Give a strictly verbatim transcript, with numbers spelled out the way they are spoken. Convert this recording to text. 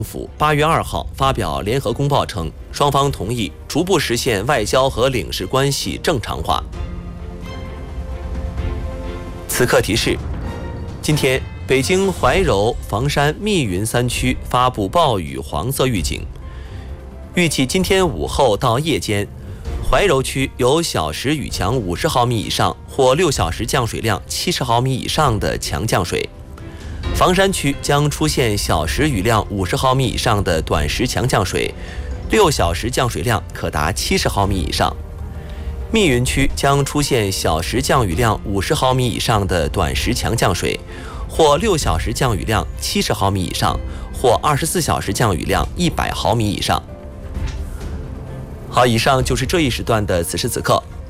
府八月二号发表联合公报称，双方同意逐步实现外交和领事关系正常化。此刻提示：今天，北京怀柔、房山、密云三区发布暴雨黄色预警，预计今天午后到夜间，怀柔区有小时雨强五十毫米以上或六小时降水量七十毫米以上的强降水。房山区将出现小时雨量五十毫米以上的短时强降水，六小时降水量可达七十毫米以上。密云区将出现小时降雨量五十毫米以上的短时强降水，或六小时降雨量七十毫米以上，或二十四小时降雨量一百毫米以上。好，以上就是这一时段的此时此刻。